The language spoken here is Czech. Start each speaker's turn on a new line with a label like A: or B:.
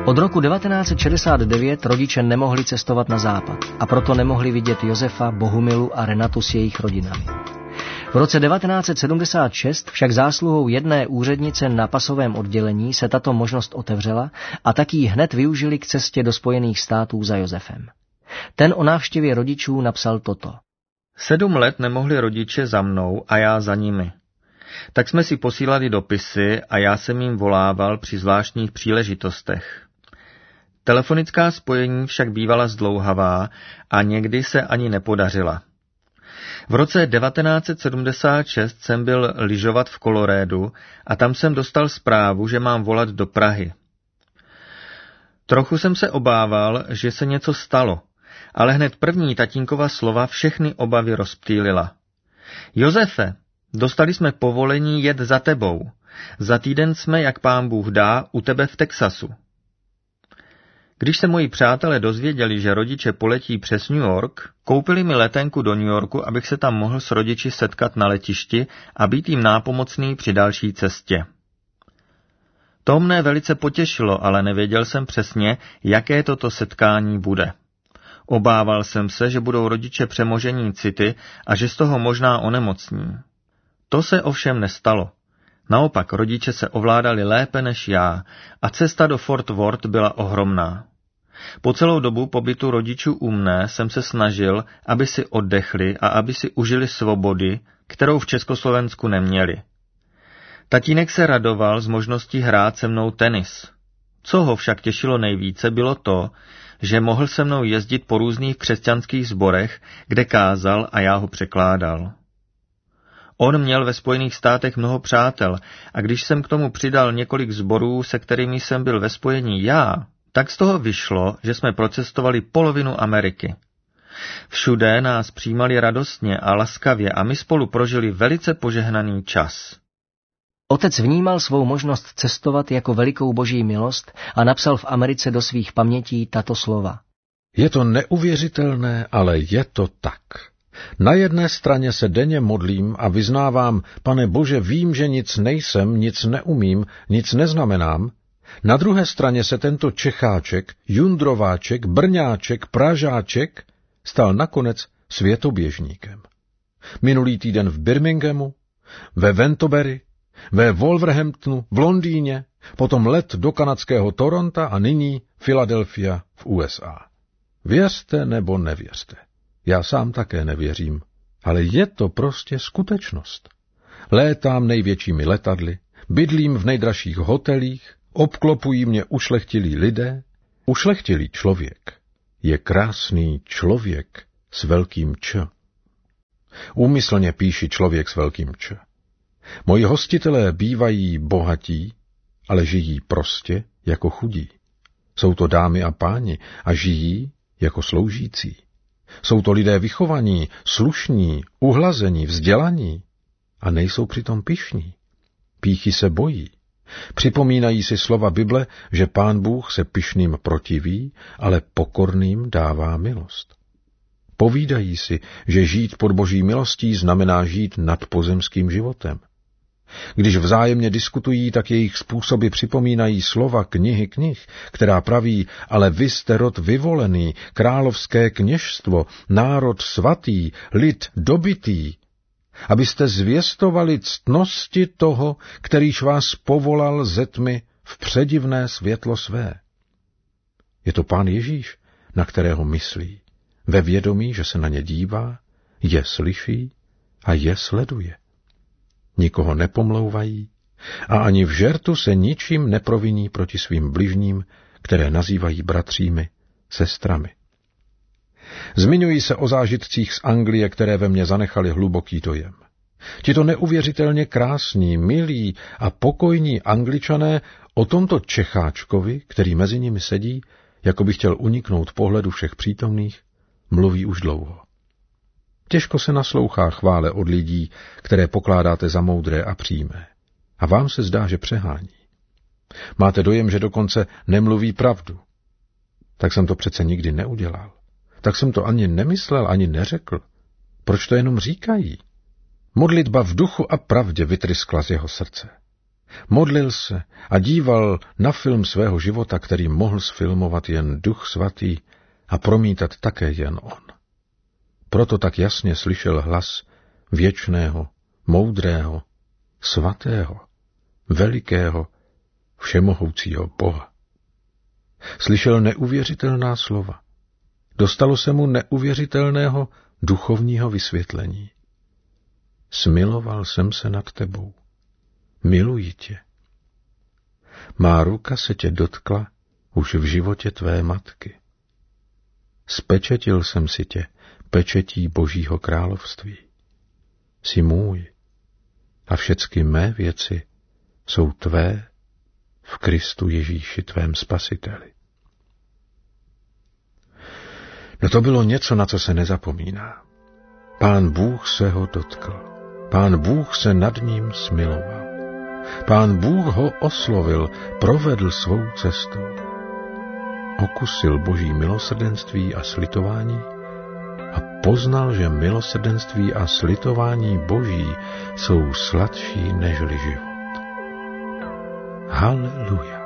A: Od roku 1969 rodiče nemohli cestovat na západ a proto nemohli vidět Josefa, Bohumilu a Renatu s jejich rodinami. V roce 1976 však zásluhou jedné úřednice na pasovém oddělení se tato možnost otevřela a tak ji hned využili k cestě do Spojených států za Josefem. Ten o návštěvě rodičů napsal toto.
B: 7 let nemohli rodiče za mnou a já za nimi. Tak jsme si posílali dopisy a já jsem jim volával při zvláštních příležitostech. Telefonická spojení však bývala zdlouhavá a někdy se ani nepodařila. V roce 1976 jsem byl lyžovat v Kolorédu a tam jsem dostal zprávu, že mám volat do Prahy. Trochu jsem se obával, že se něco stalo, ale hned první tatínkova slova všechny obavy rozptýlila. Josefe, dostali jsme povolení jet za tebou. Za týden jsme, jak pán Bůh dá, u tebe v Texasu. Když se moji přátelé dozvěděli, že rodiče poletí přes New York, koupili mi letenku do New Yorku, abych se tam mohl s rodiči setkat na letišti a být jim nápomocný při další cestě. To mne velice potěšilo, ale nevěděl jsem přesně, jaké toto setkání bude. Obával jsem se, že budou rodiče přemožení city a že z toho možná onemocní. To se ovšem nestalo. Naopak rodiče se ovládali lépe než já a cesta do Fort Worth byla ohromná. Po celou dobu pobytu rodičů u mne jsem se snažil, aby si oddechli a aby si užili svobody, kterou v Československu neměli. Tatínek se radoval z možností hrát se mnou tenis. Co ho však těšilo nejvíce, bylo to, že mohl se mnou jezdit po různých křesťanských sborech, kde kázal a já ho překládal. On měl ve Spojených státech mnoho přátel a když jsem k tomu přidal několik sborů, se kterými jsem byl ve spojení já, tak z toho vyšlo, že jsme procestovali polovinu Ameriky. Všude nás přijímali radostně a laskavě a my spolu prožili velice požehnaný čas.
A: Otec vnímal svou možnost cestovat jako velikou boží milost a napsal v Americe do svých pamětí tato slova.
C: Je to neuvěřitelné, ale je to tak. Na jedné straně se denně modlím a vyznávám, Pane Bože, vím, že nic nejsem, nic neumím, nic neznamenám. Na druhé straně se tento Čecháček, Jundrováček, Brňáček, Pražáček stal nakonec světoběžníkem. Minulý týden v Birminghamu, ve Ventobury, ve Wolverhamptonu, v Londýně, potom let do kanadského Toronta a nyní Philadelphia v USA. Věřte nebo nevěřte. Já sám také nevěřím, ale je to prostě skutečnost. Létám největšími letadly, bydlím v nejdražších hotelích, obklopují mě ušlechtilí lidé. Ušlechtilý člověk je krásný člověk s velkým Č. Úmyslně píši člověk s velkým Č. Moji hostitelé bývají bohatí, ale žijí prostě jako chudí. Jsou to dámy a páni a žijí jako sloužící. Jsou to lidé vychovaní, slušní, uhlazení, vzdělaní a nejsou přitom pyšní. Pýchy se bojí. Připomínají si slova Bible, že Pán Bůh se pyšným protiví, ale pokorným dává milost. Povídají si, že žít pod boží milostí znamená žít nad pozemským životem. Když vzájemně diskutují, tak jejich způsoby připomínají slova knihy knih, která praví, ale vy jste rod vyvolený, královské kněžstvo, národ svatý, lid dobytý, abyste zvěstovali ctnosti toho, kterýž vás povolal ze tmy v předivné světlo své. Je to Pán Ježíš, na kterého myslí, ve vědomí, že se na ně dívá, je slyší a je sleduje. Nikoho nepomlouvají a ani v žertu se ničím neproviní proti svým bližním, které nazývají bratřími, sestrami. Zmiňují se o zážitcích z Anglie, které ve mně zanechaly hluboký dojem. Tito neuvěřitelně krásní, milí a pokojní Angličané o tomto Čecháčkovi, který mezi nimi sedí, jako by chtěl uniknout pohledu všech přítomných, mluví už dlouho. Těžko se naslouchá chvále od lidí, které pokládáte za moudré a přímé. A vám se zdá, že přehání. Máte dojem, že dokonce nemluví pravdu. Tak jsem to přece nikdy neudělal. Tak jsem to ani nemyslel, ani neřekl. Proč to jenom říkají? Modlitba v duchu a pravdě vytryskla z jeho srdce. Modlil se a díval na film svého života, který mohl sfilmovat jen Duch Svatý a promítat také jen on. Proto tak jasně slyšel hlas věčného, moudrého, svatého, velikého, všemohoucího Boha. Slyšel neuvěřitelná slova. Dostalo se mu neuvěřitelného duchovního vysvětlení. Smiloval jsem se nad tebou. Miluji tě. Má ruka se tě dotkla už v životě tvé matky. Spečetil jsem si tě pečetí Božího království. Jsi můj a všecky mé věci jsou tvé v Kristu Ježíši tvém spasiteli. No to bylo něco, na co se nezapomíná. Pán Bůh se ho dotkl. Pán Bůh se nad ním smiloval. Pán Bůh ho oslovil, provedl svou cestou. Okusil Boží milosrdenství a slitování a poznal, že milosrdenství a slitování Boží jsou sladší nežli život. Haleluja.